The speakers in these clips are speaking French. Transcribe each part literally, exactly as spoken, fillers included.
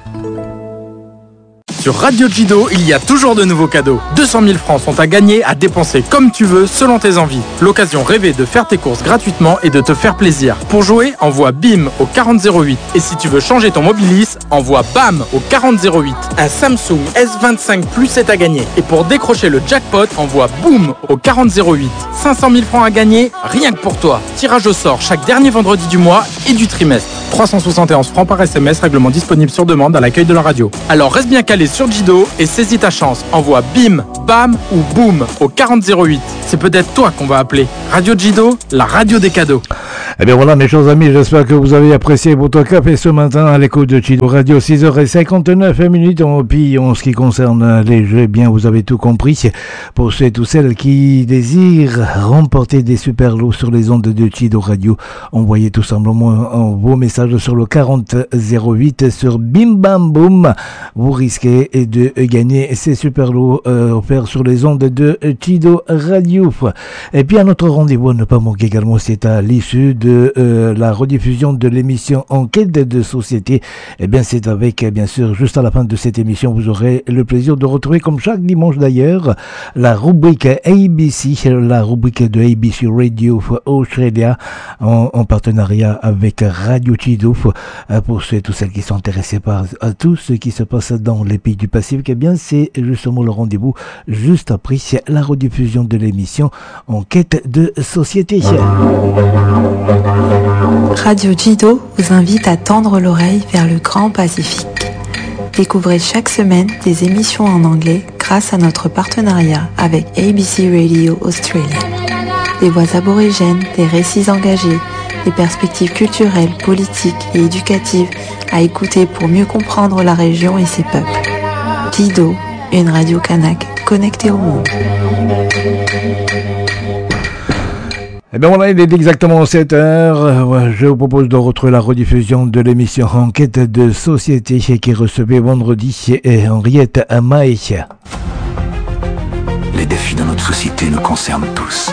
Sur Radio Jido, il y a toujours de nouveaux cadeaux. deux cent mille francs sont à gagner, à dépenser comme tu veux, selon tes envies. L'occasion rêvée de faire tes courses gratuitement et de te faire plaisir. Pour jouer, envoie BIM au quarante zéro huit. Et si tu veux changer ton Mobilis, envoie BAM au quarante zéro huit. Un Samsung S vingt-cinq Plus est à gagner. Et pour décrocher le jackpot, envoie BOOM au quarante zéro huit. cinq cent mille francs à gagner, rien que pour toi. Tirage au sort chaque dernier vendredi du mois et du trimestre. trois cent soixante et onze francs par S M S, règlement disponible sur demande à l'accueil de la radio. Alors reste bien calé sur Jido et saisis ta chance. Envoie BIM, BAM ou BOOM au quarante zéro huit. C'est peut-être toi qu'on va appeler. Radio Jido, la radio des cadeaux. Eh bien voilà mes chers amis, j'espère que vous avez apprécié votre café ce matin à l'écoute de Jido Radio. Six heures cinquante-neuf minutes. Puis en ce qui concerne les jeux, eh bien vous avez tout compris. Pour ceux et toutes celles qui désirent remporter des super lots sur les ondes de Jido Radio, envoyez tout simplement vos messages sur le quarante zéro huit sur Bim Bam Boom. Vous risquez de gagner ces super lots euh, offerts sur les ondes de Jido Radio. Et puis à notre rendez-vous, ne pas manquer également, c'est à l'issue de euh, la rediffusion de l'émission Enquête de société. Et bien c'est avec, bien sûr, juste à la fin de cette émission, vous aurez le plaisir de retrouver, comme chaque dimanche d'ailleurs, la rubrique A B C, la rubrique de A B C Radio Australia, en, en partenariat avec Radio Jido. Pour ceux et toutes celles qui sont intéressés par à tout ce qui se passe dans les pays du Pacifique, eh bien c'est justement le rendez-vous juste après la rediffusion de l'émission Enquête de société. Radio Jido vous invite à tendre l'oreille vers le grand Pacifique. Découvrez chaque semaine des émissions en anglais grâce à notre partenariat avec A B C Radio Australia. Des voix aborigènes, des récits engagés, des perspectives culturelles, politiques et éducatives à écouter pour mieux comprendre la région et ses peuples. Jido, une radio kanak connectée au monde. Eh bien voilà, il est exactement sept heures. Je vous propose de retrouver la rediffusion de l'émission Enquête de société qui recevait vendredi Henriette Maé. Les défis de notre société nous concernent tous.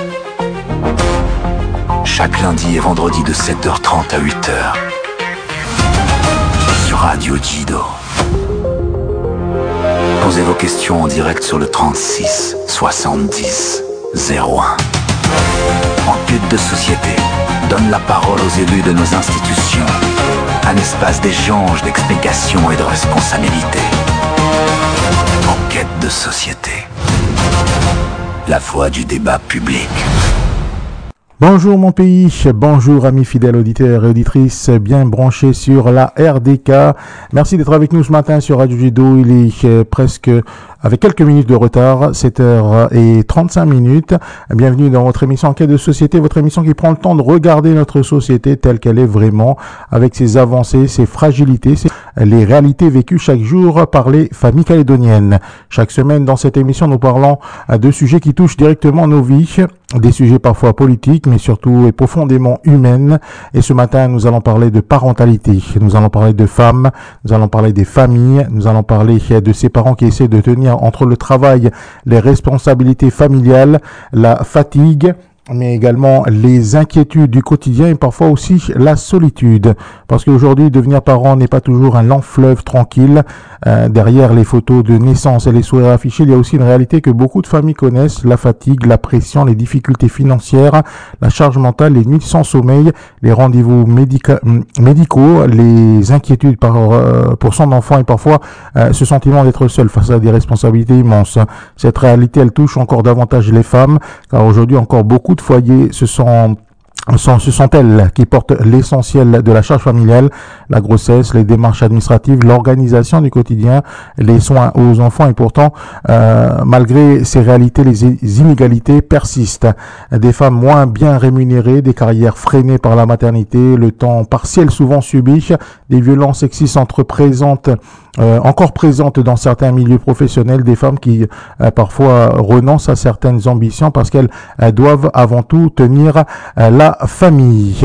Chaque lundi et vendredi de sept heures trente à huit heures. Sur Radio Jido. Posez vos questions en direct sur le trente-six soixante-dix zéro un. Enquête de société donne la parole aux élus de nos institutions. Un espace d'échange, d'explication et de responsabilité. Enquête de société. La voix du débat public. Bonjour mon pays, bonjour amis fidèles auditeurs et auditrices bien branchés sur la R D K. Merci d'être avec nous ce matin sur Radio Jido. Il est presque avec quelques minutes de retard, sept heures trente-cinq minutes. Bienvenue dans votre émission Enquête de société, votre émission qui prend le temps de regarder notre société telle qu'elle est vraiment, avec ses avancées, ses fragilités, ses... les réalités vécues chaque jour par les familles calédoniennes. Chaque semaine dans cette émission, nous parlons de sujets qui touchent directement nos vies, des sujets parfois politiques, mais surtout et profondément humaines. Et ce matin, nous allons parler de parentalité, nous allons parler de femmes, nous allons parler des familles, nous allons parler de ces parents qui essaient de tenir entre le travail, les responsabilités familiales, la fatigue, mais également les inquiétudes du quotidien et parfois aussi la solitude. Parce qu'aujourd'hui, devenir parent n'est pas toujours un lent fleuve tranquille. Euh, derrière les photos de naissance et les sourires affichés, il y a aussi une réalité que beaucoup de familles connaissent, la fatigue, la pression, les difficultés financières, la charge mentale, les nuits sans sommeil, les rendez-vous médica- médicaux, les inquiétudes par, euh, pour son enfant et parfois euh, ce sentiment d'être seul face à des responsabilités immenses. Cette réalité, elle touche encore davantage les femmes, car aujourd'hui encore beaucoup de foyers se sont Ce sont elles qui portent l'essentiel de la charge familiale, la grossesse, les démarches administratives, l'organisation du quotidien, les soins aux enfants. Et pourtant, euh, malgré ces réalités, les inégalités persistent. Des femmes moins bien rémunérées, des carrières freinées par la maternité, le temps partiel souvent subi, des violences sexistes entre présentes Euh, encore présentes dans certains milieux professionnels, des femmes qui euh, parfois renoncent à certaines ambitions parce qu'elles euh, doivent avant tout tenir euh, la famille.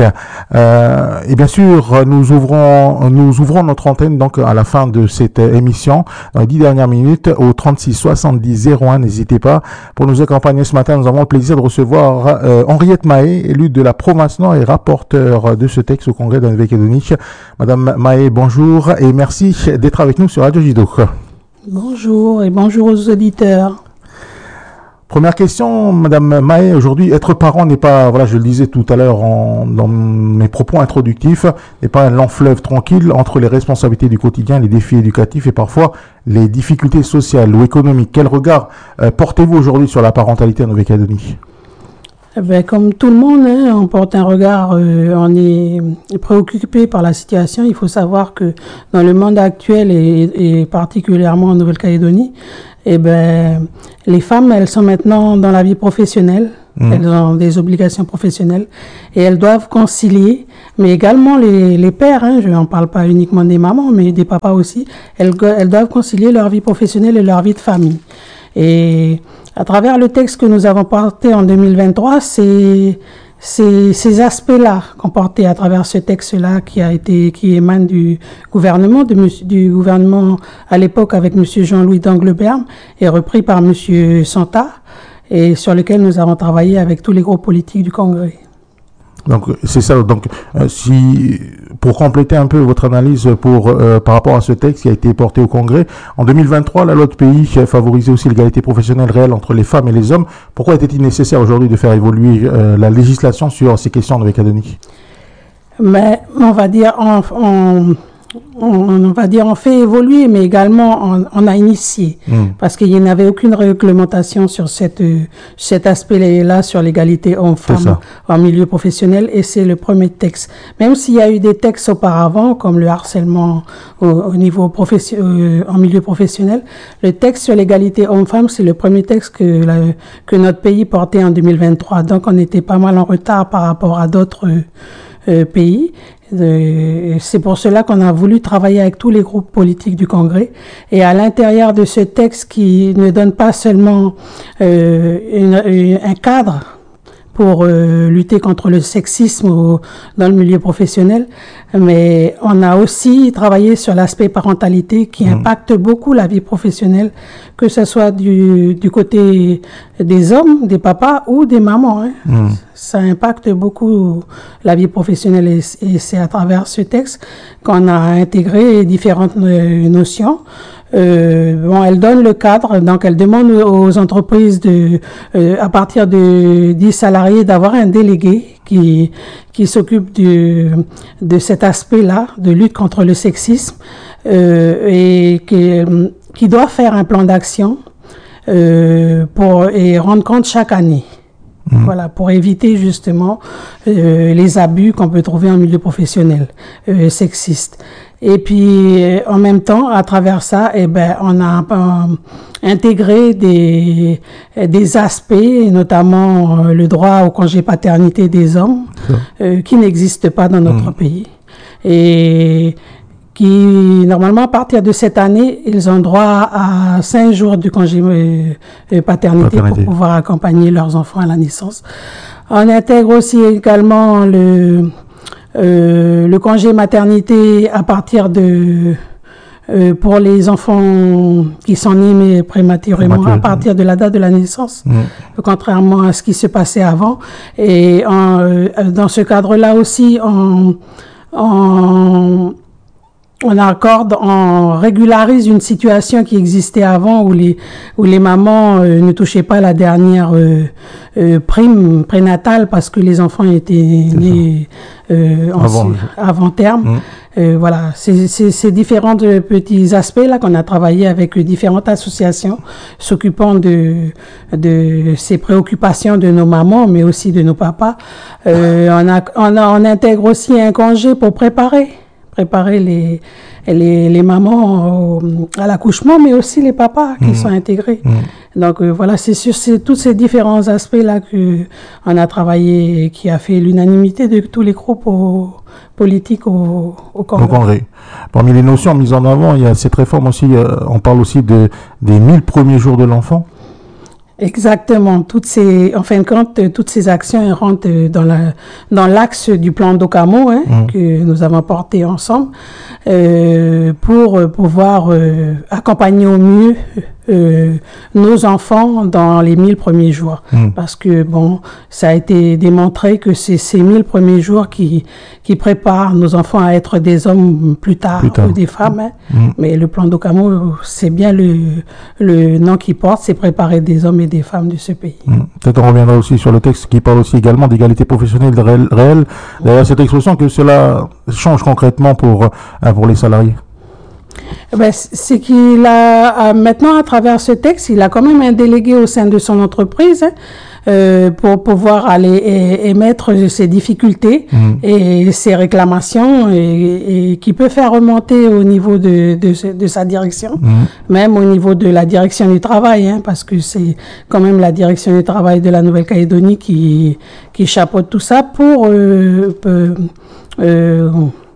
Euh, et bien sûr, nous ouvrons nous ouvrons notre antenne donc à la fin de cette émission, dans les dix dernières minutes, au trente-six soixante-dix zéro un. N'hésitez pas. Pour nous accompagner ce matin, nous avons le plaisir de recevoir euh, Henriette Maé, élue de la province Nord et rapporteure de ce texte au Congrès de la Nouvelle-Calédonie. Madame Maé, bonjour et merci d'être avec nous nous sur Radio J D O. Bonjour et bonjour aux auditeurs. Première question, Madame Mahé, aujourd'hui, être parent n'est pas, voilà, je le disais tout à l'heure en, dans mes propos introductifs, n'est pas un lent fleuve tranquille entre les responsabilités du quotidien, les défis éducatifs et parfois les difficultés sociales ou économiques. Quel regard euh, portez-vous aujourd'hui sur la parentalité en Nouvelle-Calédonie ? Eh ben, comme tout le monde, hein, on porte un regard, euh, on est préoccupé par la situation. Il faut savoir que dans le monde actuel et, et particulièrement en Nouvelle-Calédonie, eh ben, les femmes, elles sont maintenant dans la vie professionnelle. Mmh. Elles ont des obligations professionnelles et elles doivent concilier, mais également les, les pères, hein, je n'en parle pas uniquement des mamans, mais des papas aussi, elles, elles doivent concilier leur vie professionnelle et leur vie de famille. Et à travers le texte que nous avons porté en deux mille vingt-trois, c'est ces, ces aspects-là qu'on portait à travers ce texte-là qui a été, qui émane du gouvernement, de monsieur, du gouvernement à l'époque avec monsieur Jean-Louis d'Angleberme et repris par monsieur Santa et sur lequel nous avons travaillé avec tous les groupes politiques du Congrès. Donc c'est ça. Donc euh, si pour compléter un peu votre analyse pour euh, par rapport à ce texte qui a été porté au Congrès en deux mille vingt-trois, la loi de pays favorisait aussi l'égalité professionnelle réelle entre les femmes et les hommes. Pourquoi était-il nécessaire aujourd'hui de faire évoluer euh, la législation sur ces questions en Nouvelle-Calédonie ? Mais on va dire en, en On, on va dire on fait évoluer, mais également on, on a initié, mmh. parce qu'il n'y avait aucune réglementation sur cette, cet aspect-là, sur l'égalité homme-femme en milieu professionnel, et c'est le premier texte. Même s'il y a eu des textes auparavant, comme le harcèlement au, au niveau profession, euh, en milieu professionnel, le texte sur l'égalité homme-femme, c'est le premier texte que, la, que notre pays portait en deux mille vingt-trois. Donc on était pas mal en retard par rapport à d'autres euh, pays. Euh, c'est pour cela qu'on a voulu travailler avec tous les groupes politiques du Congrès et à l'intérieur de ce texte qui ne donne pas seulement euh, une, une, un cadre pour euh, lutter contre le sexisme au, dans le milieu professionnel, mais on a aussi travaillé sur l'aspect parentalité qui mmh. impacte beaucoup la vie professionnelle, que ce soit du, du côté des hommes, des papas ou des mamans. Hein. Mmh. Ça impacte beaucoup la vie professionnelle et, et c'est à travers ce texte qu'on a intégré différentes euh, notions. Euh, bon, elle donne le cadre, donc elle demande aux entreprises de, euh, à partir de dix salariés, d'avoir un délégué qui qui s'occupe du de cet aspect-là de lutte contre le sexisme euh, et qui qui doit faire un plan d'action euh, pour et rendre compte chaque année. Mmh. Voilà, pour éviter justement euh, les abus qu'on peut trouver en milieu professionnel euh, sexiste. Et puis, euh, en même temps, à travers ça, eh ben, on a euh, intégré des, des aspects, notamment euh, le droit au congé paternité des hommes, euh, qui n'existe pas dans notre mmh. pays. Et qui, normalement, à partir de cette année, ils ont droit à cinq jours de congé euh, paternité, paternité pour pouvoir accompagner leurs enfants à la naissance. On intègre aussi également le... Euh, le congé maternité à partir de euh, pour les enfants qui sont nés mais prématurément Prématuré. à partir de la date de la naissance, mmh. contrairement à ce qui se passait avant. Et en, euh, dans ce cadre-là aussi, on, on on accorde, on régularise une situation qui existait avant où les où les mamans euh, ne touchaient pas la dernière euh, euh, prime prénatale parce que les enfants étaient nés euh, avant, en, avant terme. Mmh. Euh, voilà, c'est c'est ces différents petits aspects là qu'on a travaillé avec différentes associations s'occupant de de ces préoccupations de nos mamans, mais aussi de nos papas. Euh, on a on a on intègre aussi un congé pour préparer. préparer les, les, les mamans au, à l'accouchement, mais aussi les papas qui mmh. sont intégrés. Mmh. Donc euh, voilà, c'est sur ces, tous ces différents aspects-là qu'on a travaillé et qui a fait l'unanimité de tous les groupes au, politiques au, au Congrès. Au Congrès. Parmi les notions mises en avant, il y a cette réforme aussi, euh, on parle aussi de, des mille premiers jours de l'enfant. Exactement. Toutes ces, en fin de compte, toutes ces actions rentrent dans la, dans l'axe du plan d'Ocamo, hein, mmh. que nous avons porté ensemble, euh, pour pouvoir euh, accompagner au mieux euh, nos enfants dans les mille premiers jours. Mmh. Parce que, bon, ça a été démontré que c'est ces mille premiers jours qui, qui préparent nos enfants à être des hommes plus tard, plus tard. ou des femmes. Hein. Mmh. Mais le plan d'Okamo, c'est bien le, le nom qu'il porte, c'est préparer des hommes et des femmes de ce pays. Mmh. Peut-être on reviendra aussi sur le texte qui parle aussi également d'égalité professionnelle réelle. D'ailleurs, cette expression que cela change concrètement pour, pour les salariés. Ben, c'est qu'il a, maintenant, à travers ce texte, il a quand même un délégué au sein de son entreprise, hein, euh, pour pouvoir aller é- émettre ses difficultés mmh. et ses réclamations, et, et qui peut faire remonter au niveau de, de, de sa direction, mmh. même au niveau de la direction du travail, hein, parce que c'est quand même la direction du travail de la Nouvelle-Calédonie qui, qui chapeaute tout ça pour euh, euh, euh,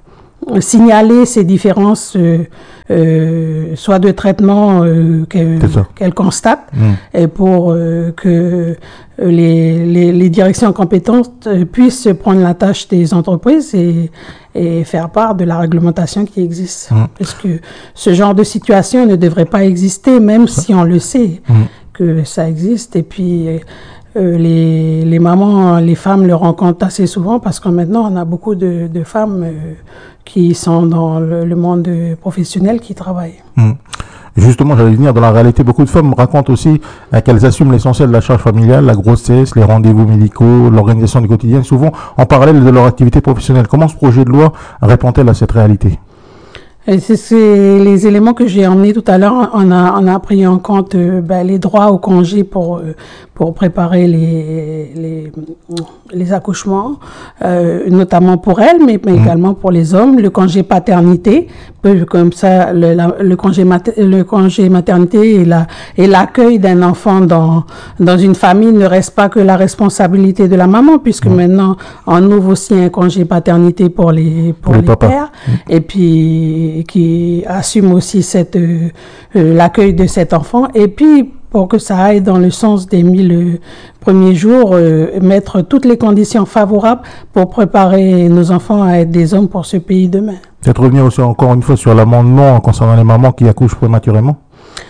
signaler ces différences, euh, euh, soit de traitement euh, qu'elle, qu'elle constate, mmh. et pour euh, que les, les, les directions compétentes puissent prendre la tâche des entreprises et, et faire part de la réglementation qui existe. Mmh. Parce que ce genre de situation ne devrait pas exister, même si on le sait mmh. que ça existe. Et puis, Euh, les, les mamans, les femmes le rencontrent assez souvent parce que maintenant, on a beaucoup de, de femmes euh, qui sont dans le, le monde professionnel, qui travaillent. Mmh. Justement, j'allais venir dans la réalité, beaucoup de femmes racontent aussi euh, qu'elles assument l'essentiel de la charge familiale, la grossesse, les rendez-vous médicaux, l'organisation du quotidien, souvent en parallèle de leur activité professionnelle. Comment ce projet de loi répond-elle à cette réalité ? Et c'est, c'est les éléments que j'ai emmenés tout à l'heure. On a, on a pris en compte euh, ben, les droits au congé pour euh, pour préparer les les, les accouchements, euh, notamment pour elles, mais, mais mmh. également pour les hommes. Le congé paternité, comme ça, le, la, le congé mater, le congé maternité et la et l'accueil d'un enfant dans dans une famille ne reste pas que la responsabilité de la maman, puisque mmh. maintenant on ouvre aussi un congé paternité pour les pour, pour les, les pères, mmh. et puis qui assume aussi cette euh, l'accueil de cet enfant, et puis pour que ça aille dans le sens des mille premiers jours, euh, mettre toutes les conditions favorables pour préparer nos enfants à être des hommes pour ce pays demain. Peut-être revenir aussi encore une fois sur l'amendement concernant les mamans qui accouchent prématurément.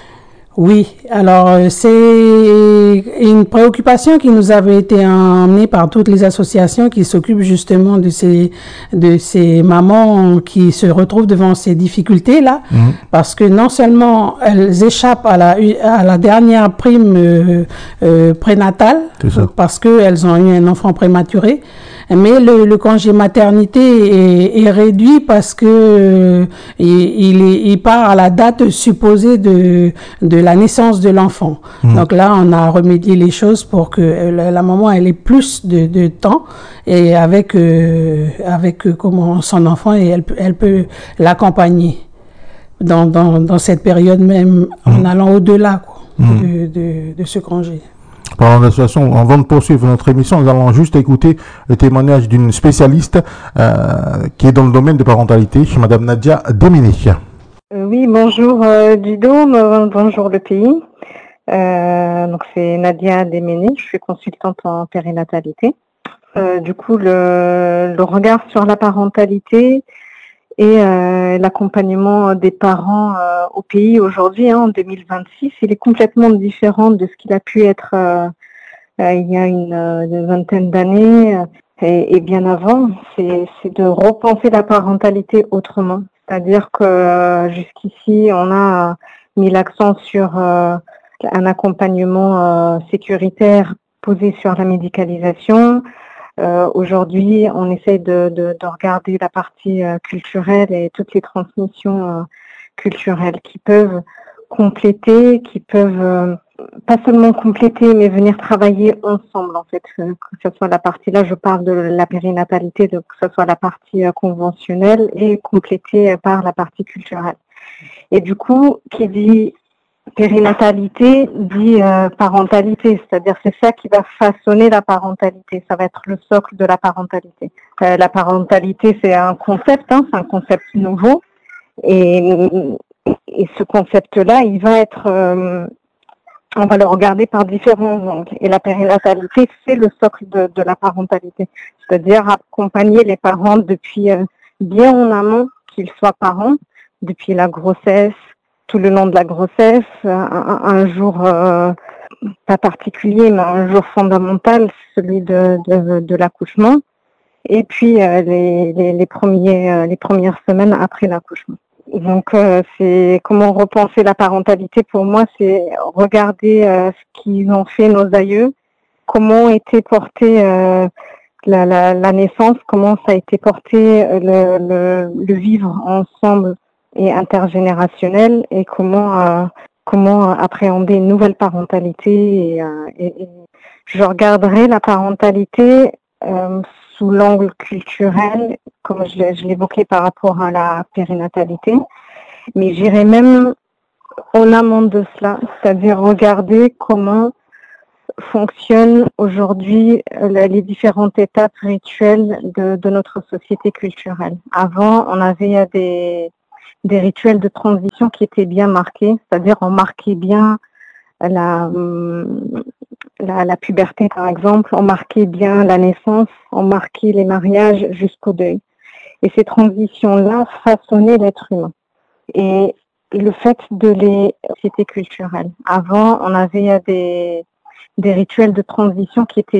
Oui, alors c'est une préoccupation qui nous avait été emmenée par toutes les associations qui s'occupent justement de ces de ces mamans qui se retrouvent devant ces difficultés là, mmh. parce que non seulement elles échappent à la à la dernière prime euh, euh, prénatale parce que elles ont eu un enfant prématuré, mais le, le congé maternité est, est réduit parce que euh, il, il, est, il part à la date supposée de de la naissance de l'enfant. Mmh. Donc là, on a remédié les choses pour que la, la maman elle ait plus de, de temps et avec euh, avec euh, comment son enfant, et elle elle peut l'accompagner dans dans dans cette période même, mmh. en allant au-delà quoi, mmh. de, de de ce congé. Parlant d'association, avant de poursuivre notre émission, nous allons juste écouter le témoignage d'une spécialiste euh, qui est dans le domaine de parentalité, chez Madame Nadia Demeni. Euh, oui, bonjour euh, Dido, bonjour le pays. Euh, donc c'est Nadia Demeni, je suis consultante en périnatalité. Euh, du coup, le, le regard sur la parentalité et euh, l'accompagnement des parents euh, au pays aujourd'hui, hein, en deux mille vingt-six, il est complètement différent de ce qu'il a pu être euh, euh, il y a une, une vingtaine d'années euh, et, et bien avant. C'est, c'est de repenser la parentalité autrement. C'est-à-dire que euh, jusqu'ici, on a mis l'accent sur euh, un accompagnement euh, sécuritaire posé sur la médicalisation. Euh, aujourd'hui, on essaie de, de, de regarder la partie euh, culturelle et toutes les transmissions euh, culturelles qui peuvent compléter, qui peuvent euh, pas seulement compléter, mais venir travailler ensemble en fait. Euh, que ce soit la partie, là je parle de la périnatalité, donc que ce soit la partie euh, conventionnelle et complétée euh, par la partie culturelle. Et du coup, qui dit périnatalité dit euh, parentalité, c'est-à-dire c'est ça qui va façonner la parentalité, ça va être le socle de la parentalité. Euh, la parentalité, c'est un concept, hein, c'est un concept nouveau, et, et ce concept-là, il va être, euh, on va le regarder par différents angles. Et la périnatalité, c'est le socle de, de la parentalité, c'est-à-dire accompagner les parents depuis euh, bien en amont qu'ils soient parents, depuis la grossesse, tout le long de la grossesse, un, un jour euh, pas particulier, mais un jour fondamental, celui de, de, de l'accouchement, et puis euh, les, les, les, premiers, euh, les premières semaines après l'accouchement. Donc, euh, c'est comment repenser la parentalité. Pour moi, c'est regarder euh, ce qu'ils ont fait nos aïeux, comment était portée euh, la, la, la naissance, comment ça a été porté le, le, le vivre ensemble et intergénérationnel, et comment euh, comment appréhender une nouvelle parentalité. Et, euh, et, et je regarderai la parentalité euh, sous l'angle culturel, comme je, je l'évoquais par rapport à la périnatalité, mais j'irai même en amont de cela, c'est-à-dire regarder comment fonctionnent aujourd'hui les différentes étapes rituelles de, de notre société culturelle. Avant, on avait des, des rituels de transition qui étaient bien marqués, c'est-à-dire on marquait bien la, la, la puberté, par exemple, on marquait bien la naissance, on marquait les mariages jusqu'au deuil. Et ces transitions-là façonnaient l'être humain. Et le fait de les sociétés culturelles. Avant, on avait des, des rituels de transition qui étaient